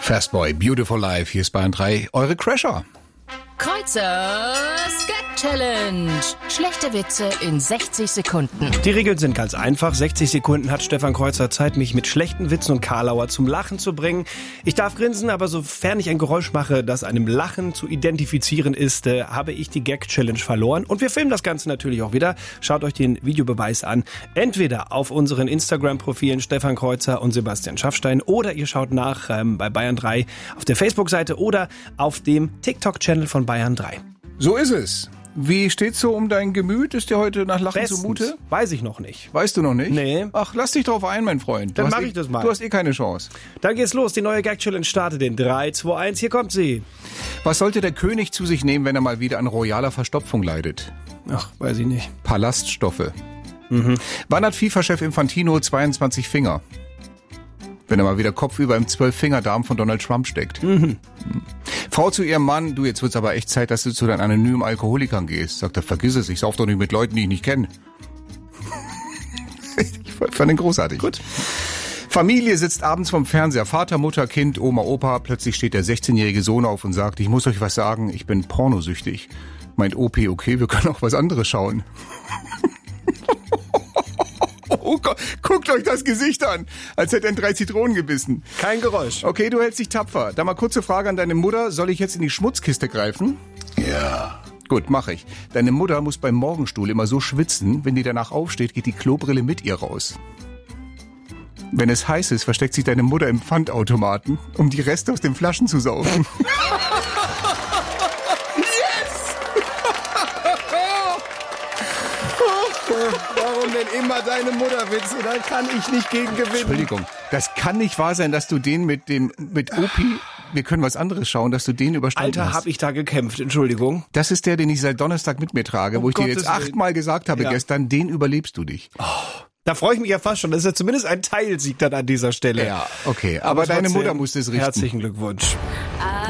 Fastboy, Beautiful Life, hier ist Bayern 3, eure Crasher. Kreuzers Gag Challenge. Schlechte Witze in 60 Sekunden. Die Regeln sind ganz einfach. 60 Sekunden hat Stefan Kreuzer Zeit, mich mit schlechten Witzen und Karlauer zum Lachen zu bringen. Ich darf grinsen, aber sofern ich ein Geräusch mache, das einem Lachen zu identifizieren ist, habe ich die Gag Challenge verloren. Und wir filmen das Ganze natürlich auch wieder. Schaut euch den Videobeweis an. Entweder auf unseren Instagram-Profilen Stefan Kreuzer und Sebastian Schaffstein oder ihr schaut nach bei Bayern 3 auf der Facebook-Seite oder auf dem TikTok-Channel von Bayern 3. So ist es. Wie steht's so um dein Gemüt? Ist dir heute nach Lachen Bestens. zumute? Weiß ich noch nicht. Weißt du noch nicht? Nee. Ach, lass dich drauf ein, mein Freund. Dann mach ich das mal. Du hast eh keine Chance. Dann geht's los. Die neue Gag-Challenge startet in 3, 2, 1. Hier kommt sie. Was sollte der König zu sich nehmen, wenn er mal wieder an royaler Verstopfung leidet? Ach, weiß ich nicht. Ballaststoffe. Wann hat FIFA-Chef Infantino 22 Finger? Wenn er mal wieder kopfüber im 12-Finger-Darm von Donald Trump steckt. Frau zu ihrem Mann, du, jetzt wird's aber echt Zeit, dass du zu deinen anonymen Alkoholikern gehst. Sagt er, vergiss es, ich sauf doch nicht mit Leuten, die ich nicht kenne. Ich fand den großartig. Gut. Familie sitzt abends vorm Fernseher, Vater, Mutter, Kind, Oma, Opa. Plötzlich steht der 16-jährige Sohn auf und sagt, ich muss euch was sagen, ich bin pornosüchtig. Meint OP, okay, wir können auch was anderes schauen. Oh Gott, guckt euch das Gesicht an, als hätte er in 3 Zitronen gebissen. Kein Geräusch. Okay, du hältst dich tapfer. Da mal kurze Frage an deine Mutter. Soll ich jetzt in die Schmutzkiste greifen? Ja. Gut, mach ich. Deine Mutter muss beim Morgenstuhl immer so schwitzen, wenn die danach aufsteht, geht die Klobrille mit ihr raus. Wenn es heiß ist, versteckt sich deine Mutter im Pfandautomaten, um die Reste aus den Flaschen zu saugen. Warum denn immer deine Mutterwitze? Da kann ich nicht gegen gewinnen. Entschuldigung, das kann nicht wahr sein, dass du den mit Opi, wir können was anderes schauen, dass du den überstanden Alter, hast. hab ich da gekämpft, Entschuldigung. Das ist der, den ich seit Donnerstag mit mir trage, wo ich dir jetzt 8-mal gesagt habe gestern, den überlebst du dich. Da freue ich mich ja fast schon. Das ist ja zumindest ein Teilsieg dann an dieser Stelle. Ja, okay. Aber deine trotzdem, Mutter musste es richten. Herzlichen Glückwunsch.